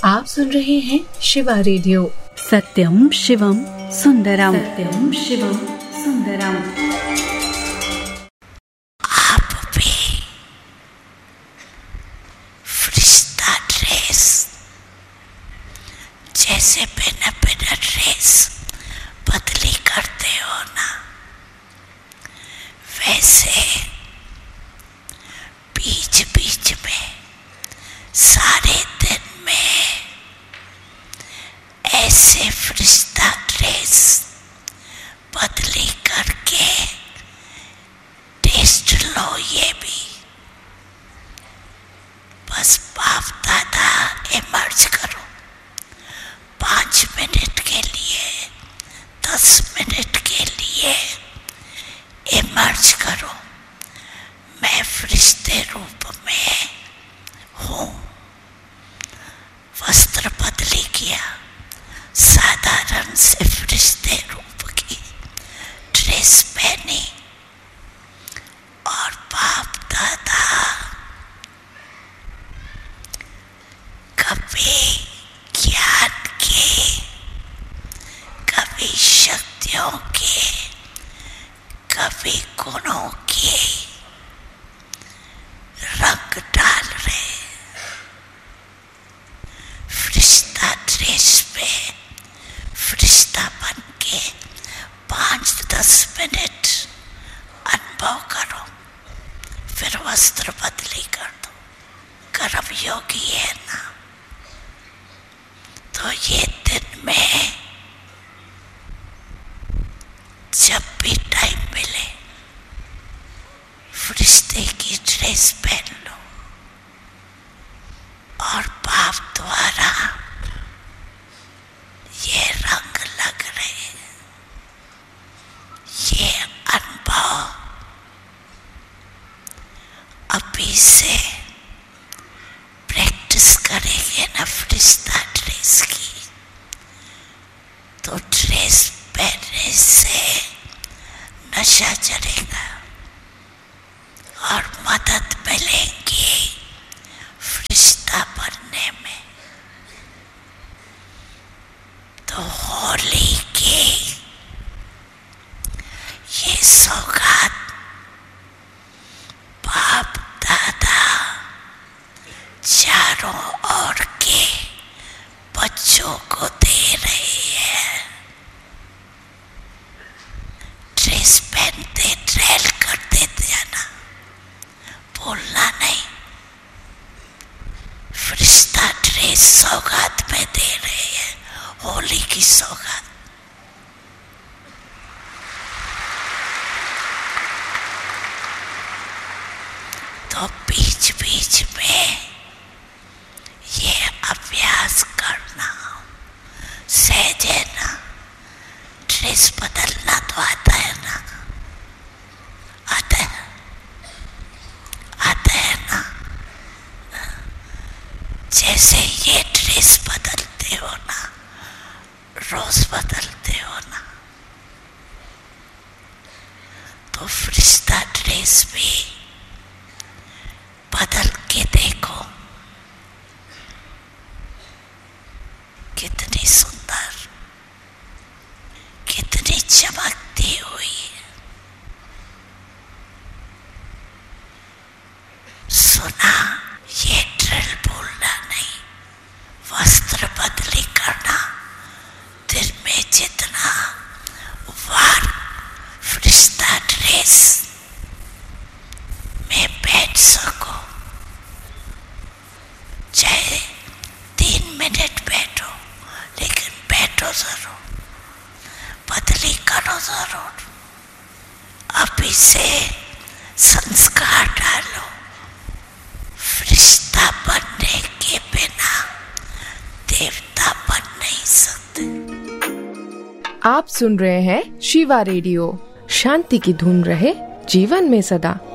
आप सुन रहे हैं शिवा रेडियो। सत्यम शिवम सुंदरम, सत्यम शिवम सुंदरम। आप भी फरिश्ता ड्रेस जैसे बिना ड्रेस बदली करते हो ना, वैसे बीच बीच में सारे दिन में ऐसे फरिश्ता ड्रेस बदली करके टेस्ट लो। ये भी बस बाप दादा इमर्ज करो 5 मिनट के लिए, 10 मिनट के लिए इमर्ज करो। मैं फरिश्ते रूप में हूँ। वस्त्र बदली किया, साधारण से फरिश्ते रूप की ड्रेस पहनी और बाप दादा कभी ज्ञान के, कभी शक्तियों के, कभी गुणों के रंग डाल रहे। फरिश्ता ड्रेस पे फरिश्ता बन के 5-10 मिनट अनुभव करो, फिर वस्त्र बदली कर दो। कर्म योगी है ना, तो ये दिन में जब भी टाइम मिले फरिश्ते की ड्रेस पहन लो और बाप द्वारा ये रंग लग रहे, ये अनुभव अभी से प्रैक्टिस करेंगे ना फरिश्ता ड्रेस की, तो ड्रेस पहनने से नशा चढ़ेगा और मदद मिलेगी फरिश्ता बनने में। तो होली की ये सौगात बाप दादा चारों ओर के बच्चों को दे रही है। ड्रेस पहनते ड्रेल करते जाना, बोलना नहीं। फरिश्ता ड्रेस सौगात में दे रहे हैं, होली की सौगात। तो बीच बीच में ये अभ्यास करना, सहजे ना। ड्रेस बदलना तो आता है ना, आता है ना। जैसे ये ड्रेस बदलते हो ना, रोज बदलते हो ना, तो फरिश्ता ड्रेस भी बदल के देखो, कितनी सुंदर, कितनी चमकती हुई। सुना, ये ड्रिल बोलना नहीं, वस्त्र बदली करना। दिल में जितना वार फरिश्ता ड्रेस में बैठ सको, चाहे 3 मिनट बैठो, लेकिन बैठो जरूर, बदली करो जरूर। अभी से संस्कार डालो। फरिश्ता बनने के बिना देवता बन नहीं सकते। आप सुन रहे हैं शिवा रेडियो। शांति की धुन रहे जीवन में सदा।